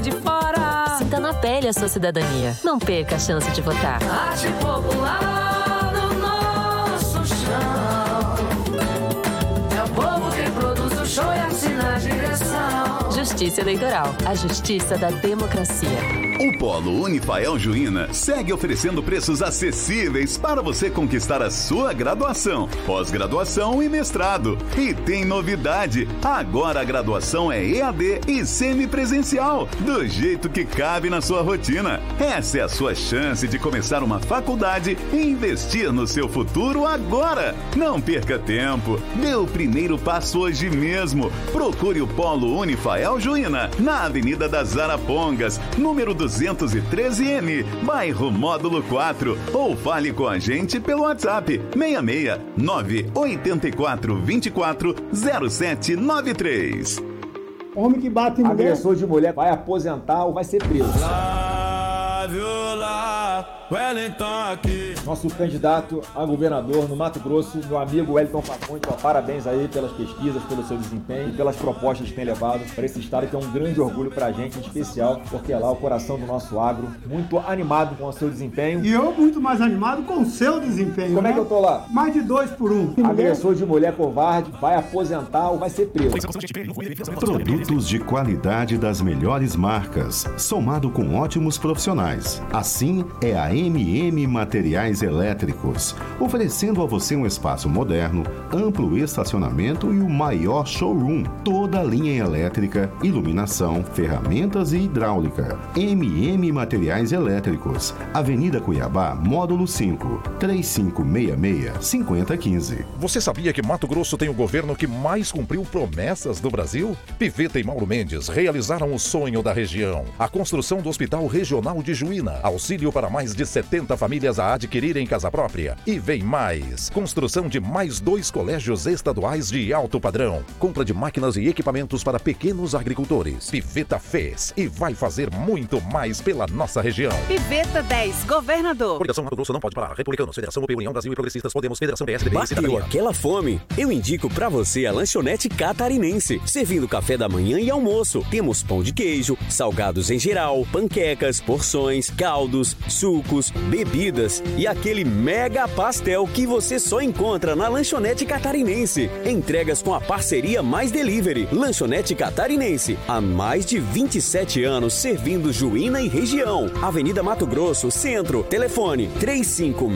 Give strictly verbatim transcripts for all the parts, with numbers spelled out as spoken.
de fora. Sinta na pele a sua cidadania. Não perca a chance de votar. Arte popular no nosso chão. É o povo que produz o show e assina a direção. Justiça Eleitoral, a justiça da democracia. O Polo Unifael Juína segue oferecendo preços acessíveis para você conquistar a sua graduação, pós-graduação e mestrado. E tem novidade, agora a graduação é E A D e semipresencial, do jeito que cabe na sua rotina. Essa é a sua chance de começar uma faculdade e investir no seu futuro agora. Não perca tempo, dê o primeiro passo hoje mesmo. Procure o Polo Unifael Juína, na Avenida das Arapongas, número duzentos e treze N, bairro Módulo quatro, ou fale com a gente pelo WhatsApp seis seis nove oito quatro dois quatro zero sete nove três. Homem que bate em mulher. Agressor de mulher vai aposentar ou vai ser preso. Wellington aqui. Nosso candidato a governador no Mato Grosso, meu amigo Wellington Faconde, parabéns aí pelas pesquisas, pelo seu desempenho e pelas propostas que tem levado para esse estado, que é um grande orgulho pra gente, em especial, porque é lá o coração do nosso agro, muito animado com o seu desempenho. E eu muito mais animado com o seu desempenho. Como né? é que eu tô lá? Mais de dois por um. Agressor de mulher covarde vai aposentar ou vai ser preso. Produtos de qualidade das melhores marcas, somado com ótimos profissionais. Assim é a M M Materiais Elétricos, oferecendo a você um espaço moderno, amplo estacionamento e o maior showroom. Toda a linha elétrica, iluminação, ferramentas e hidráulica. M M Materiais Elétricos, Avenida Cuiabá, Módulo cinco, três cinco seis seis, cinco zero um cinco. Você sabia que Mato Grosso tem o governo que mais cumpriu promessas do Brasil? Piveta e Mauro Mendes realizaram o sonho da região. A construção do Hospital Regional de Juína, auxílio para mais de setenta famílias a adquirirem casa própria. E vem mais. Construção de mais dois colégios estaduais de alto padrão. Compra de máquinas e equipamentos para pequenos agricultores. Piveta fez e vai fazer muito mais pela nossa região. Piveta dez, governador. Coligação Mato Grosso não pode parar. Republicanos, Federação U P, União Brasil e Progressistas, Podemos, Federação P S D B e Bateu Cidadania. aquela fome? Eu indico pra você a Lanchonete Catarinense, servindo café da manhã e almoço. Temos pão de queijo, salgados em geral, panquecas, porções, caldos, sucos, bebidas e aquele mega pastel que você só encontra na Lanchonete Catarinense. Entregas com a parceria Mais Delivery. Lanchonete Catarinense, há mais de vinte e sete anos servindo Juína e região. Avenida Mato Grosso, Centro. Telefone três cinco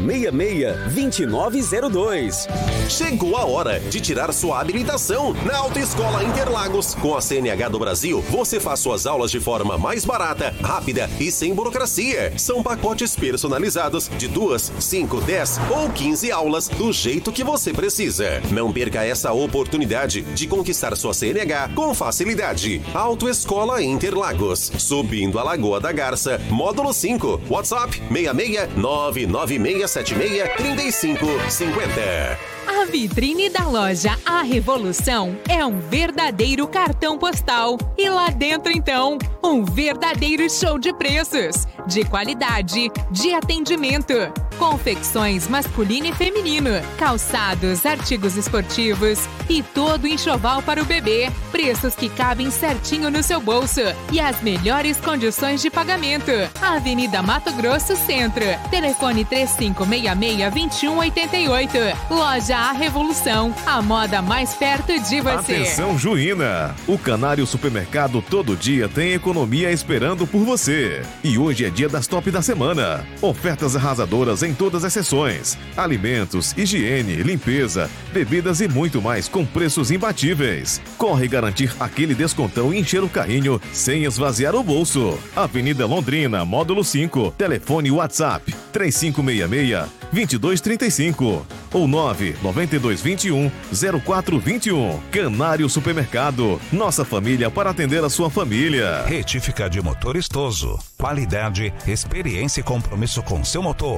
seis seis, dois nove zero dois. Chegou a hora de tirar sua habilitação na Autoescola Interlagos. Com a C N H do Brasil, você faz suas aulas de forma mais barata, rápida e sem burocracia. São pacotes personalizados de duas, cinco, dez ou quinze aulas do jeito que você precisa. Não perca essa oportunidade de conquistar sua C N H com facilidade. Autoescola Interlagos, subindo a Lagoa da Garça, Módulo cinco. WhatsApp seis seis nove nove seis sete seis três cinco cinco zero. A vitrine da loja A Revolução é um verdadeiro cartão postal. E lá dentro, então, um verdadeiro show de preços, de qualidade, de atendimento. Confecções masculino e feminino, calçados, artigos esportivos e todo enxoval para o bebê. Preços que cabem certinho no seu bolso e as melhores condições de pagamento. Avenida Mato Grosso Centro. Telefone três cinco seis seis, dois um oito oito. Loja A Revolução, a moda mais perto de você. Atenção, Juína! O Canário Supermercado todo dia tem economia esperando por você. E hoje é dia das top da semana. Ofertas arrasadoras em todas as seções. Alimentos, higiene, limpeza, bebidas e muito mais com preços imbatíveis. Corre garantir aquele descontão e encher o carrinho sem esvaziar o bolso. Avenida Londrina, Módulo cinco. Telefone WhatsApp três cinco seis seis, dois dois três cinco ou nove nove dois dois um, zero quatro dois um. Canário Supermercado, nossa família para atender a sua família. Retífica de motor Estoso. Qualidade, experiência e compromisso com seu motor.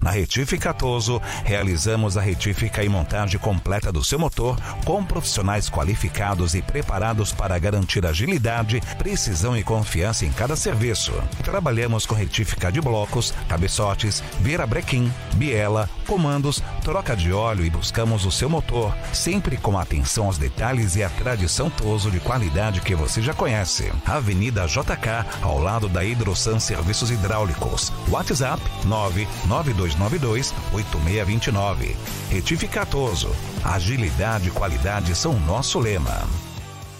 Na Retífica Toso, realizamos a retífica e montagem completa do seu motor com profissionais qualificados e preparados para garantir agilidade, precisão e confiança em cada serviço. Trabalhamos com retífica de blocos, cabeçotes, virabrequim, biela, comandos, troca de óleo e buscamos o seu motor, sempre com atenção aos detalhes e a tradição Toso de qualidade que você já conhece. Avenida J K, ao lado da Hidrosan Serviços Hidráulicos. WhatsApp nove nove dois nove dois oito seis dois nove. Retífica Toso. Agilidade e qualidade são o nosso lema.